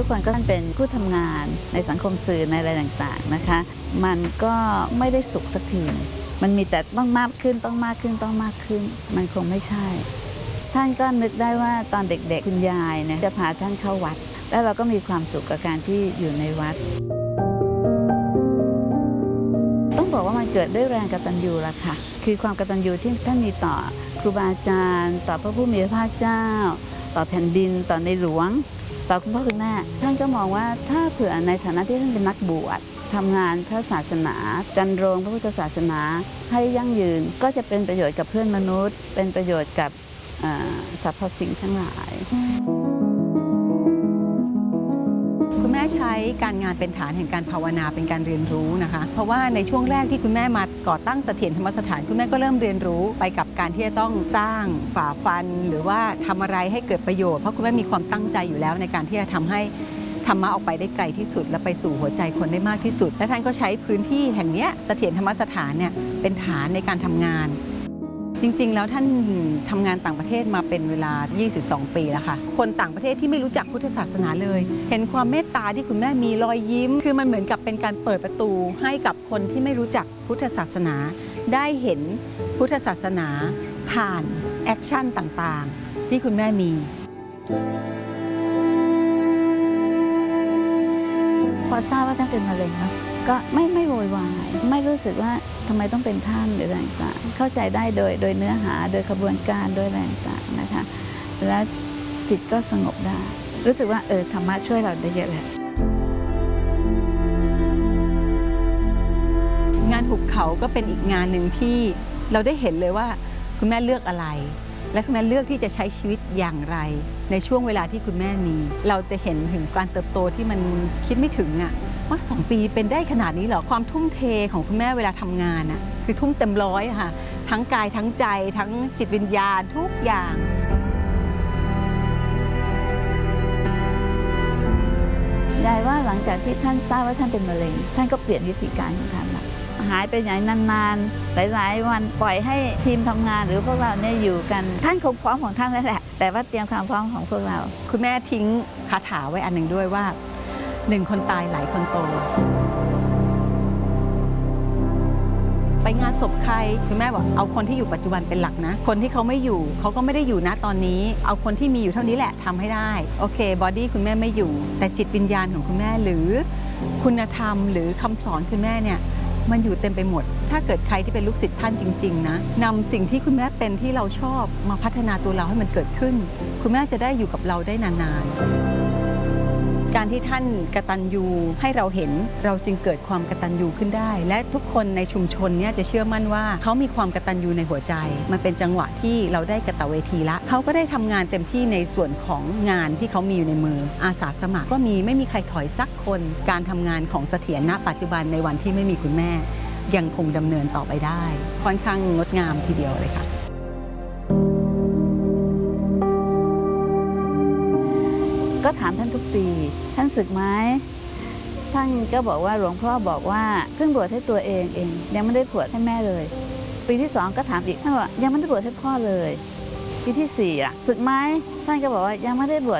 ทุกคนก็เป็นผู้ทำงานในสังคมสื่อในอะไรต่างๆนะคะมันก็ไม่ได้สุขสักทีมันมีแต่ต้องมากขึ้นต้องมากขึ้นต้องมากขึ้นมันคงไม่ใช่ท่านก็นึกได้ว่าตอนเด็กๆคุณยายเนี่ยจะพาท่านเข้าวัดแล้วเราก็มีความสุขกับการที่อยู่ในวัดต้องบอกว่ามันเกิดด้วยแรงกตัญญูละค่ะคือความกตัญญูที่ท่านมีต่อครูบาอาจารย์ต่อพระผู้มีพระภาคเจ้าต่อแผ่นดินต่อในหลวงต่อคุณพ่อคุณแม่ท่านก็มองว่าถ้าเผื่อในฐานะที่ท่านเป็นนักบวชทำงานพระศาสนาดำรงพระพุทธศาสนาให้ยั่งยืนก็จะเป็นประโยชน์กับเพื่อนมนุษย์เป็นประโยชน์กับสรรพสิ่งทั้งหลายคุณแม่ใช้การงานเป็นฐานแห่งการภาวนาเป็นการเรียนรู้นะคะเพราะว่าในช่วงแรกที่คุณแม่มาก่อตั้งเสถียรธรรมสถานคุณแม่ก็เริ่มเรียนรู้ไปกับการที่จะต้องสร้างฝ่าฟันหรือว่าทำอะไรให้เกิดประโยชน์เพราะคุณแม่มีความตั้งใจอยู่แล้วในการที่จะทำให้ธรรมะออกไปได้ไกลที่สุดและไปสู่หัวใจคนได้มากที่สุดและท่านก็ใช้พื้นที่แห่งนี้เสถียรธรรมสถานเนี่ยเป็นฐานในการทำงานจริงๆแล้วท่านทำงานต่างประเทศมาเป็นเวลา22 ปีแล้วค่ะคนต่างประเทศที่ไม่รู้จักพุทธศาสนาเลยเห็นความเมตตาที่คุณแม่มีรอยยิ้มคือมันเหมือนกับเป็นการเปิดประตูให้กับคนที่ไม่รู้จักพุทธศาสนาได้เห็นพุทธศาสนาผ่านแอคชั่นต่างๆที่คุณแม่มีพอทราบว่าท่านเป็นมะเร็งแล้วก็ไม่โวยวายไม่รู้สึกว่าทำไมต้องเป็นท่านหรืออะไรต่างเข้าใจได้โดยเนื้อหาโดยขบวนการโดยอะไรต่างนะคะและจิตก็สงบได้รู้สึกว่าธรรมะช่วยเราได้เยอะเลยงานหุบเขาก็เป็นอีกงานหนึ่งที่เราได้เห็นเลยว่าคุณแม่เลือกอะไรและคุณแม่เลือกที่จะใช้ชีวิตอย่างไรในช่วงเวลาที่คุณแม่มีเราจะเห็นถึงการเติบโตที่มันคิดไม่ถึงว่า2 ปีเป็นได้ขนาดนี้เหรอความทุ่มเทของคุณแม่เวลาทำงานคือทุ่มเต็มร้อยค่ะทั้งกายทั้งใจทั้งจิตวิญญาณทุกอย่างยายว่าหลังจากที่ท่านทราบว่าท่านเป็นมะเร็งท่านก็เปลี่ยนวิธีการของท่านละหายไปไหนนานๆหลายๆวันปล่อยให้ทีมทำงานหรือพวกเราเนี่ยอยู่กันท่านคงพร้อมของท่านแล้วแหละแต่ว่าเตรียมความพร้อมของพวกเราคุณแม่ทิ้งคาถาไว้อันหนึ่งด้วยว่า1 คนตายหลายคนโตไปงานศพใครคุณแม่บอกเอาคนที่อยู่ปัจจุบันเป็นหลักนะคนที่เขาไม่อยู่เขาก็ไม่ได้อยู่นะตอนนี้เอาคนที่มีอยู่เท่านี้แหละทำให้ได้โอเคบอดี้คุณแม่ไม่อยู่แต่จิตวิญญาณของคุณแม่หรือคุณธรรมหรือคำสอนคุณแม่เนี่ยมันอยู่เต็มไปหมดถ้าเกิดใครที่เป็นลูกศิษย์ท่านจริงๆนะนำสิ่งที่คุณแม่เป็นที่เราชอบมาพัฒนาตัวเราให้มันเกิดขึ้นคุณแม่จะได้อยู่กับเราได้นานๆการที่ท่านกตัญญูให้เราเห็นเราจึงเกิดความกตัญญูขึ้นได้และทุกคนในชุมชนเนี่ยจะเชื่อมั่นว่าเขามีความกตัญญูในหัวใจมันเป็นจังหวะที่เราได้กตเวทีละเขาก็ได้ทำงานเต็มที่ในส่วนของงานที่เขามีอยู่ในมืออาสาสมัครก็ไม่มีใครถอยสักคนการทำงานของเสถียรณปัจจุบันในวันที่ไม่มีคุณแม่ยังคงดำเนินต่อไปได้ค่อนข้างงดงามทีเดียวเลยค่ะก็ถามท่านทุกปีท่านศึกไหมท่านก็บอกว่าหลวงพ่อบอกว่าเพิ่งบวชให้ตัวเองยังไม่ได้บวชให้แม่เลยปีที่2ก็ถามอีกท่านบอกยังไม่ได้บวชให้พ่อเลยปีที่4ศึกไหมท่านก็บอกว่ายังไม่ได้บวช